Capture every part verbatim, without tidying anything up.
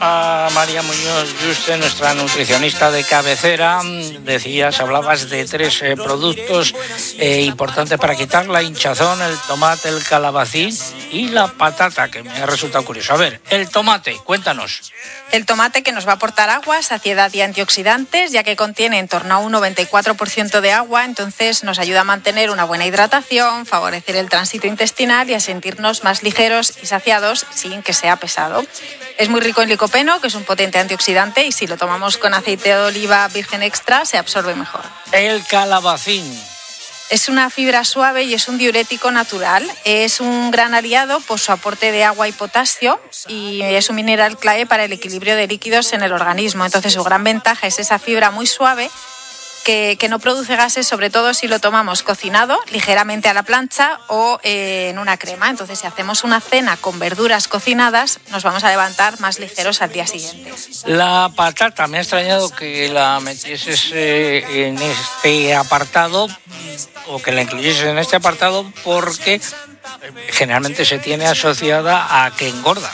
A María Muñoz Yuste, nuestra nutricionista de cabecera, decías, hablabas de tres eh, productos eh, importantes para quitar la hinchazón: el tomate, el calabacín y la patata, que me ha resultado curioso. A ver, el tomate, cuéntanos. El tomate, que nos va a aportar agua, saciedad y antioxidantes, ya que contiene en torno a un noventa y cuatro por ciento de agua, entonces nos ayuda a mantener una buena hidratación, favorecer el tránsito intestinal y a sentirnos más ligeros y saciados sin que sea pesado. Es muy rico en licopeno, que es un potente antioxidante, y si lo tomamos con aceite de oliva virgen extra se absorbe mejor. El calabacín. Es una fibra suave y es un diurético natural. Es un gran aliado por su aporte de agua y potasio, y es un mineral clave para el equilibrio de líquidos en el organismo. Entonces, su gran ventaja es esa fibra muy suave que, que no produce gases, sobre todo si lo tomamos cocinado ligeramente a la plancha o eh, en una crema. Entonces, si hacemos una cena con verduras cocinadas, nos vamos a levantar más ligeros al día siguiente. La patata, me ha extrañado que la metieses eh, en este apartado, o que la incluyeses en este apartado, porque generalmente se tiene asociada a que engorda.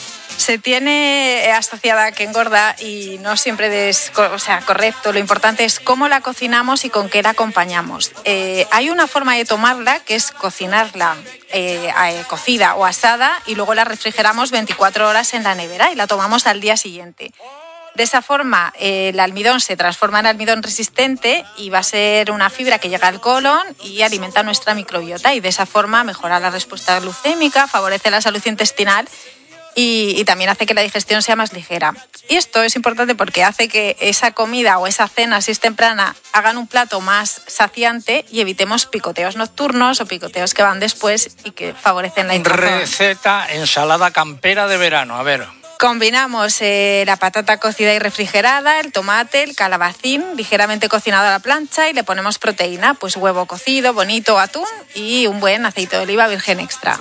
Se tiene asociada a que engorda y no siempre es, o sea, correcto. Lo importante es cómo la cocinamos y con qué la acompañamos. Eh, hay una forma de tomarla, que es cocinarla eh, eh, cocida o asada, y luego la refrigeramos veinticuatro horas en la nevera y la tomamos al día siguiente. De esa forma, eh, el almidón se transforma en almidón resistente y va a ser una fibra que llega al colon y alimenta nuestra microbiota, y de esa forma mejora la respuesta glucémica, favorece la salud intestinal y, y también hace que la digestión sea más ligera. Y esto es importante porque hace que esa comida o esa cena, si es temprana, hagan un plato más saciante y evitemos picoteos nocturnos o picoteos que van después y que favorecen la hinchazón. Receta: ensalada campera de verano. A ver. Combinamos eh, la patata cocida y refrigerada, el tomate, el calabacín ligeramente cocinado a la plancha, y le ponemos proteína, pues huevo cocido, bonito, atún y un buen aceite de oliva virgen extra.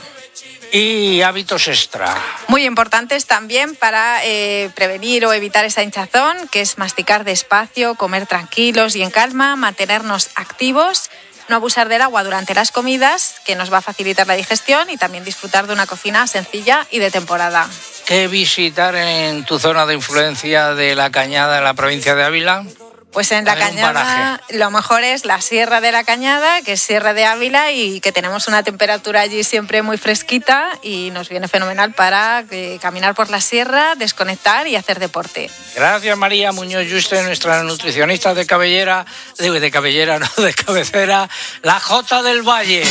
Y hábitos extra. Muy importantes también para eh, prevenir o evitar esa hinchazón, que es masticar despacio, comer tranquilos y en calma, mantenernos activos, no abusar del agua durante las comidas, que nos va a facilitar la digestión, y también disfrutar de una cocina sencilla y de temporada. ¿Qué visitar en tu zona de influencia de La Cañada, en la provincia de Ávila? Pues en La Cañada lo mejor es la Sierra de La Cañada, que es Sierra de Ávila, y que tenemos una temperatura allí siempre muy fresquita y nos viene fenomenal para eh, caminar por la sierra, desconectar y hacer deporte. Gracias, María Muñoz Yuste, nuestra nutricionista de cabellera, de, de cabellera, no, de cabecera, la Jota del Valle.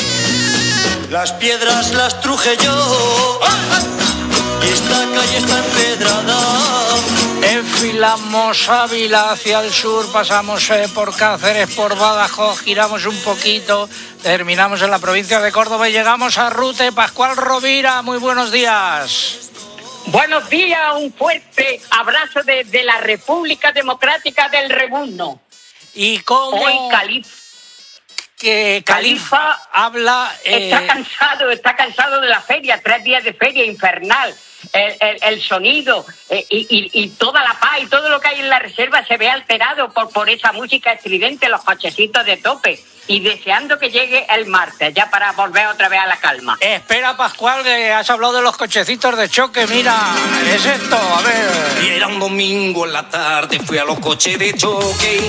Las piedras las truje yo y esta calle está empedrada. Enfilamos Ávila hacia el sur, pasamos eh, por Cáceres, por Badajoz, giramos un poquito, terminamos en la provincia de Córdoba y llegamos a Rute. Pascual Rovira, muy buenos días. Buenos días, un fuerte abrazo desde la República Democrática del Rebuzno. ¿Y cómo? Hoy Califa, que Califa, Califa habla... Eh... Está cansado, está cansado de la feria, tres días de feria infernal. El, el, el sonido eh, y, y, y toda la paz y todo lo que hay en la reserva se ve alterado por, por esa música estridente, los cochecitos de tope, y deseando que llegue el martes ya para volver otra vez a la calma. Espera, Pascual, que has hablado de los cochecitos de choque. Mira, es esto, a ver. Y era un domingo en la tarde, fui a los coches de choque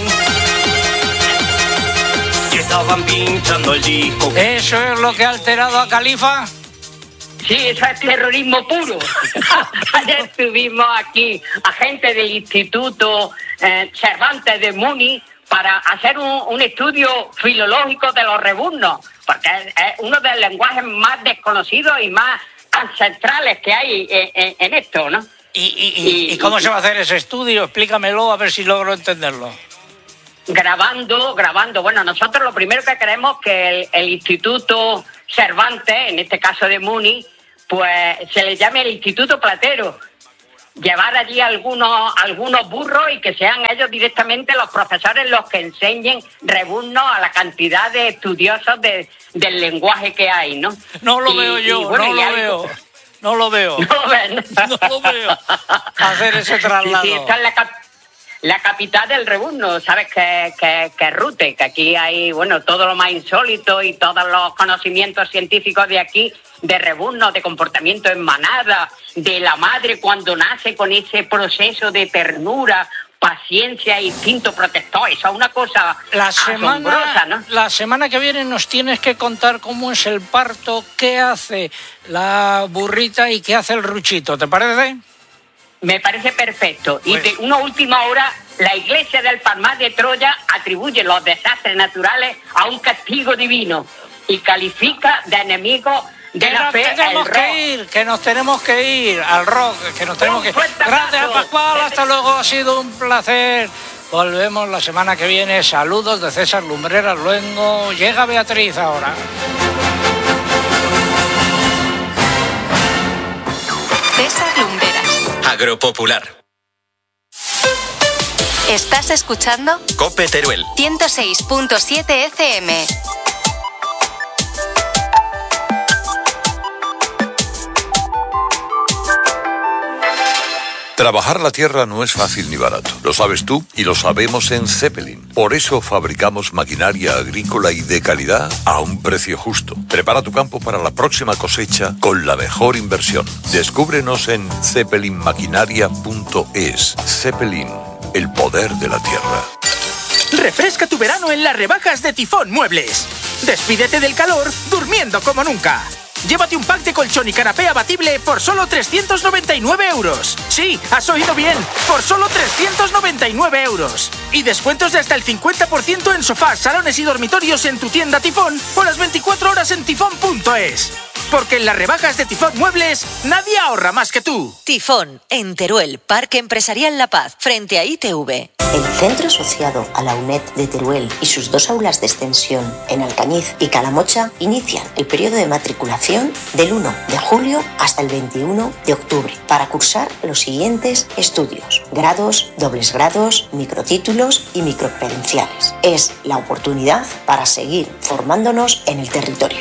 y estaban pinchando el disco. ¿Eso es lo que ha alterado a Califa? Sí, eso es terrorismo puro. Ayer estuvimos aquí, agentes del Instituto eh, Cervantes de Muni, para hacer un, un estudio filológico de los rebuznos, porque es, es uno de los lenguajes más desconocidos y más ancestrales que hay en, en, en esto, ¿no? ¿Y, y, y, ¿Y cómo se va a hacer ese estudio? Explícamelo, a ver si logro entenderlo. Grabando, grabando. Bueno, nosotros lo primero que queremos es que el, el Instituto Cervantes, en este caso de Muni, pues se le llame el Instituto Platero. Llevar allí algunos algunos burros y que sean ellos directamente los profesores los que enseñen rebuznos a la cantidad de estudiosos de, del lenguaje que hay, ¿no? No lo y, veo yo, y, bueno, no lo algo... veo. No lo veo. No lo ven. No lo veo. Hacer ese traslado. Sí, sí, está en la, cap la capital del rebuzno, ¿sabes? Que, que, que es Rute, que aquí hay, bueno, todo lo más insólito y todos los conocimientos científicos de aquí de rebuznos, de comportamiento en manada, de la madre cuando nace con ese proceso de ternura, paciencia e instinto protector. Eso es una cosa la asombrosa, semana, ¿no? La semana que viene nos tienes que contar cómo es el parto, qué hace la burrita y qué hace el ruchito, ¿te parece? Me parece perfecto. Pues... Y de una última hora, la Iglesia del Palmar de Troya atribuye los desastres naturales a un castigo divino y califica de enemigo de que la nos fe tenemos el que rock. ir, que nos tenemos que ir al rock, que nos tenemos que ir. Gracias, Pascual, hasta luego, ha sido un placer. Volvemos la semana que viene. Saludos de César Lumbreras Luengo. Llega Beatriz ahora. César Lumbreras. Agropopular. ¿Estás escuchando? COPE Teruel. ciento seis punto siete F M. Trabajar la tierra no es fácil ni barato. Lo sabes tú y lo sabemos en Zeppelin. Por eso fabricamos maquinaria agrícola y de calidad a un precio justo. Prepara tu campo para la próxima cosecha con la mejor inversión. Descúbrenos en zeppelin maquinaria punto es. Zeppelin, el poder de la tierra. Refresca tu verano en las rebajas de Tifón Muebles. Despídete del calor durmiendo como nunca. Llévate un pack de colchón y canapé abatible por solo trescientos noventa y nueve euros. Sí, has oído bien, por solo trescientos noventa y nueve euros. Y descuentos de hasta el cincuenta por ciento en sofás, salones y dormitorios en tu tienda Tifón o las veinticuatro horas en tifón punto es. Porque en las rebajas de Tifón Muebles, nadie ahorra más que tú. Tifón, en Teruel, Parque Empresarial La Paz, frente a I T V. El centro asociado a la UNED de Teruel y sus dos aulas de extensión en Alcañiz y Calamocha inician el periodo de matriculación del uno de julio hasta el veintiuno de octubre para cursar los siguientes estudios: grados, dobles grados, microtítulos y microcredenciales. Es la oportunidad para seguir formándonos en el territorio.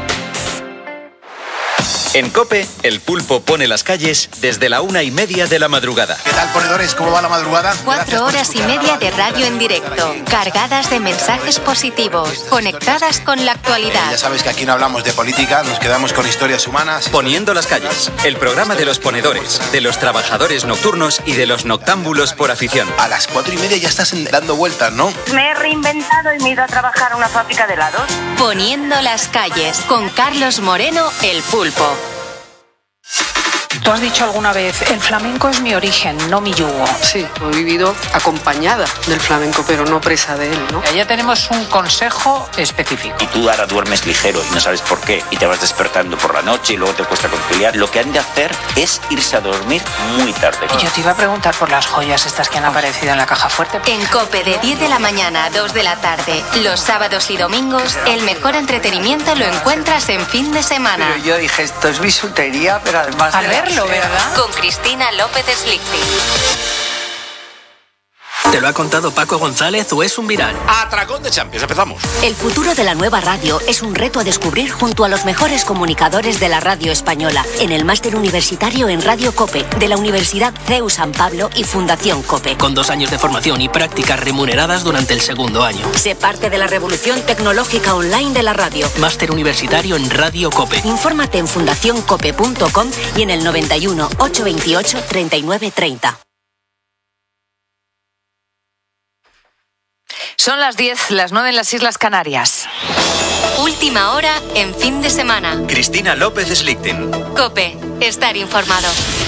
En COPE, el pulpo pone las calles desde la una y media de la madrugada. ¿Qué tal, ponedores? ¿Cómo va la madrugada? Cuatro horas y media de radio en directo, cargadas de mensajes positivos, conectadas con la actualidad. Eh, ya sabes que aquí no hablamos de política, nos quedamos con historias humanas. Poniendo las calles, el programa de los ponedores, de los trabajadores nocturnos y de los noctámbulos por afición. A las cuatro y media ya estás dando vueltas, ¿no? Me he reinventado y me he ido a trabajar a una fábrica de helados. Poniendo las calles, con Carlos Moreno, el pulpo. Tú has dicho alguna vez, el flamenco es mi origen, no mi yugo. Sí, he vivido acompañada del flamenco, pero no presa de él, ¿no? Ya tenemos un consejo específico. Y tú ahora duermes ligero y no sabes por qué, y te vas despertando por la noche y luego te cuesta conciliar. Lo que han de hacer es irse a dormir muy tarde. Y yo te iba a preguntar por las joyas estas que han aparecido en la caja fuerte. En COPE, de diez de la mañana a dos de la tarde, los sábados y domingos, el mejor entretenimiento lo encuentras en fin de semana. Pero yo dije, esto es bisutería, pero además... A verlo, ¿verdad? Con Cristina López Slichting. ¿Te lo ha contado Paco González o es un viral? Atracón de Champions, empezamos. El futuro de la nueva radio es un reto a descubrir junto a los mejores comunicadores de la radio española en el máster universitario en Radio COPE de la Universidad C E U San Pablo y Fundación COPE. Con dos años de formación y prácticas remuneradas durante el segundo año. Sé parte de la revolución tecnológica online de la radio. Máster universitario en Radio COPE. Infórmate en fundación cope punto com y en el noventa y uno, ochocientos veintiocho, treinta y nueve treinta. Son las diez, las nueve en las Islas Canarias. Última hora en fin de semana. Cristina López Slichting. COPE, estar informado.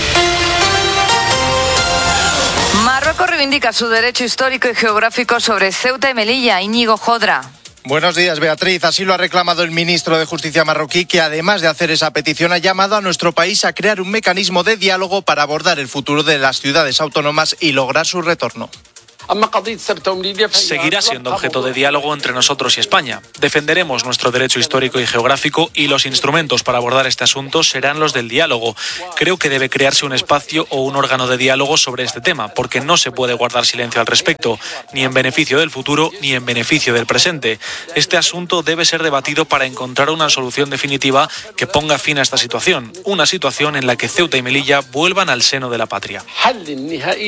Marruecos reivindica su derecho histórico y geográfico sobre Ceuta y Melilla. Íñigo Jodra. Buenos días, Beatriz. Así lo ha reclamado el ministro de Justicia marroquí, que además de hacer esa petición ha llamado a nuestro país a crear un mecanismo de diálogo para abordar el futuro de las ciudades autónomas y lograr su retorno. Seguirá siendo objeto de diálogo entre nosotros y España. Defenderemos nuestro derecho histórico y geográfico y los instrumentos para abordar este asunto serán los del diálogo. Creo que debe crearse un espacio o un órgano de diálogo sobre este tema, porque no se puede guardar silencio al respecto, ni en beneficio del futuro ni en beneficio del presente. Este asunto debe ser debatido para encontrar una solución definitiva que ponga fin a esta situación, una situación en la que Ceuta y Melilla vuelvan al seno de la patria.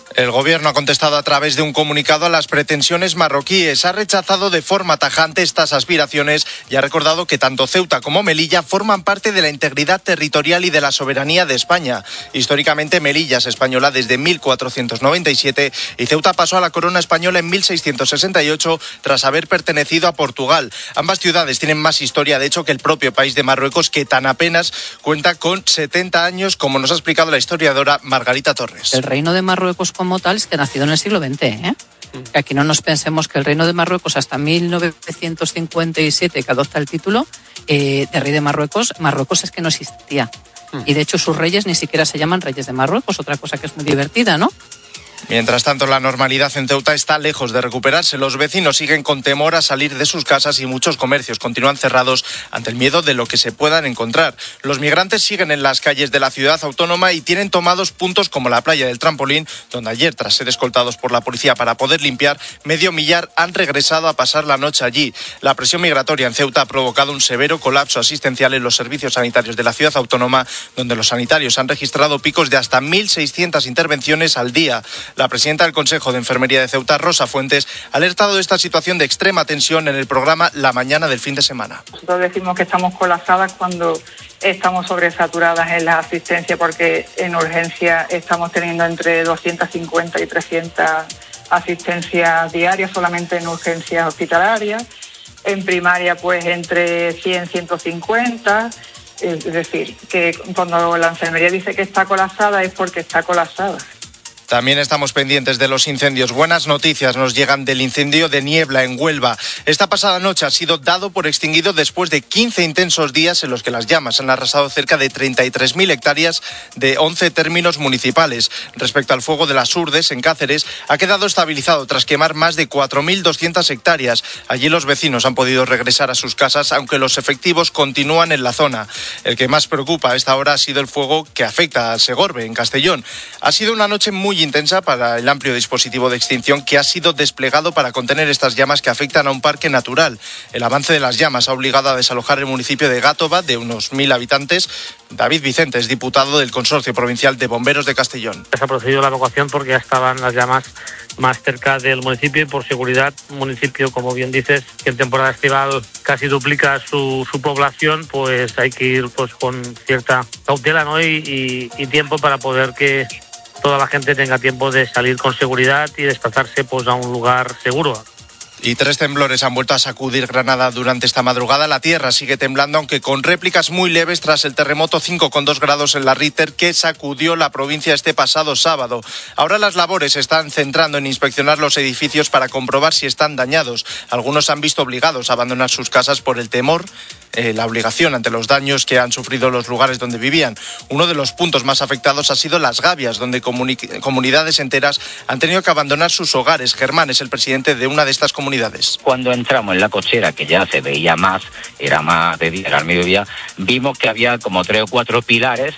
El gobierno ha contestado a través de un comunicado a las pretensiones marroquíes. Ha rechazado de forma tajante estas aspiraciones y ha recordado que tanto Ceuta como Melilla forman parte de la integridad territorial y de la soberanía de España. Históricamente, Melilla es española desde mil cuatrocientos noventa y siete y Ceuta pasó a la corona española en mil seiscientos sesenta y ocho tras haber pertenecido a Portugal. Ambas ciudades tienen más historia, de hecho, que el propio país de Marruecos, que tan apenas cuenta con setenta años, como nos ha explicado la historiadora Margarita Torres. El reino de Marruecos como tal es que ha nacido en el siglo veinte, ¿eh? Aquí no nos pensemos que el reino de Marruecos hasta mil novecientos cincuenta y siete, que adopta el título eh, de rey de Marruecos, Marruecos es que no existía. Y de hecho sus reyes ni siquiera se llaman reyes de Marruecos, otra cosa que es muy divertida, ¿no? Mientras tanto, la normalidad en Ceuta está lejos de recuperarse. Los vecinos siguen con temor a salir de sus casas y muchos comercios continúan cerrados ante el miedo de lo que se puedan encontrar. Los migrantes siguen en las calles de la ciudad autónoma y tienen tomados puntos como la playa del Trampolín, donde ayer, tras ser escoltados por la policía para poder limpiar, medio millar han regresado a pasar la noche allí. La presión migratoria en Ceuta ha provocado un severo colapso asistencial en los servicios sanitarios de la ciudad autónoma, donde los sanitarios han registrado picos de hasta mil seiscientas intervenciones al día. La presidenta del Consejo de Enfermería de Ceuta, Rosa Fuentes, ha alertado de esta situación de extrema tensión en el programa La Mañana del fin de semana. Nosotros decimos que estamos colapsadas cuando estamos sobresaturadas en la asistencia, porque en urgencia estamos teniendo entre doscientas cincuenta y trescientas asistencias diarias solamente en urgencias hospitalarias. En primaria, pues entre cien, ciento cincuenta. Es decir, que cuando la enfermería dice que está colapsada es porque está colapsada. También estamos pendientes de los incendios. Buenas noticias nos llegan del incendio de Niebla en Huelva. Esta pasada noche ha sido dado por extinguido después de quince intensos días en los que las llamas han arrasado cerca de treinta y tres mil hectáreas de once términos municipales. Respecto al fuego de las Urdes, en Cáceres, ha quedado estabilizado tras quemar más de cuatro mil doscientas hectáreas. Allí los vecinos han podido regresar a sus casas, aunque los efectivos continúan en la zona. El que más preocupa a esta hora ha sido el fuego que afecta a Segorbe, en Castellón. Ha sido una noche muy intensa para el amplio dispositivo de extinción que ha sido desplegado para contener estas llamas que afectan a un parque natural. El avance de las llamas ha obligado a desalojar el municipio de Gátova, de unos mil habitantes. David Vicente es diputado del Consorcio Provincial de Bomberos de Castellón. Se ha procedido la evacuación porque ya estaban las llamas más cerca del municipio y por seguridad, un municipio, como bien dices, que en temporada estival casi duplica su, su población, pues hay que ir pues con cierta cautela, ¿no? y, y, y tiempo para poder que toda la gente tenga tiempo de salir con seguridad y desplazarse pues a un lugar seguro. Y tres temblores han vuelto a sacudir Granada durante esta madrugada. La tierra sigue temblando, aunque con réplicas muy leves tras el terremoto cinco coma dos grados en la Richter que sacudió la provincia este pasado sábado. Ahora las labores se están centrando en inspeccionar los edificios para comprobar si están dañados. Algunos se han visto obligados a abandonar sus casas por el temor, eh, la obligación ante los daños que han sufrido los lugares donde vivían. Uno de los puntos más afectados ha sido Las Gavias, donde comuni- comunidades enteras han tenido que abandonar sus hogares. Germán es el presidente de una de estas comunidades. Cuando entramos en la cochera, que ya se veía más, era más de día, era al mediodía, vimos que había como tres o cuatro pilares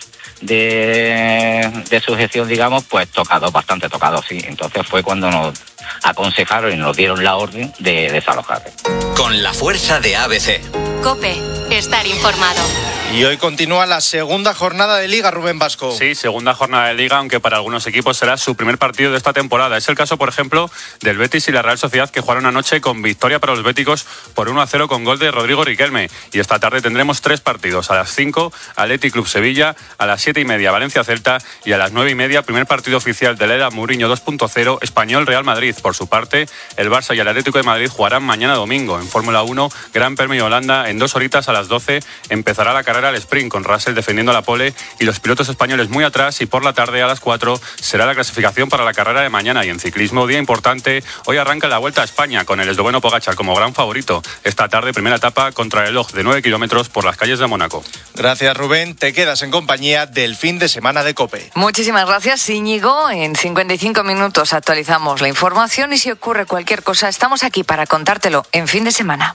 de, de sujeción, digamos, pues tocados, bastante tocados, sí. Entonces fue cuando nos aconsejaron y nos dieron la orden de desalojar. Con la fuerza de A B C. COPE, estar informado. Y hoy continúa la segunda jornada de Liga, Rubén Vasco. Sí, segunda jornada de Liga, aunque para algunos equipos será su primer partido de esta temporada. Es el caso, por ejemplo, del Betis y la Real Sociedad, que jugaron anoche con victoria para los béticos por uno a cero con gol de Rodrigo Riquelme. Y esta tarde tendremos tres partidos. A las cinco, Athletic Club Sevilla, a las siete y media, Valencia Celta, y a las nueve y media, primer partido oficial de la era Mourinho dos punto cero, Español Real Madrid. Por su parte, el Barça y el Atlético de Madrid jugarán mañana domingo. En Fórmula uno, Gran Premio Holanda, en dos horitas a las doce empezará la carrera al sprint, con Russell defendiendo la pole y los pilotos españoles muy atrás, y por la tarde a las cuatro será la clasificación para la carrera de mañana. Y en ciclismo, día importante, hoy arranca la Vuelta a España con el esloveno Pogačar como gran favorito. Esta tarde, primera etapa contrarreloj de nueve kilómetros por las calles de Mónaco. Gracias, Rubén. Te quedas en compañía del fin de semana de COPE. Muchísimas gracias, Íñigo. En cincuenta y cinco minutos actualizamos la información y si ocurre cualquier cosa, estamos aquí para contártelo en fin de semana.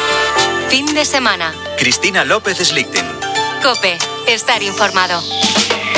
Fin de semana. Cristina López Slichting. COPE, estar informado.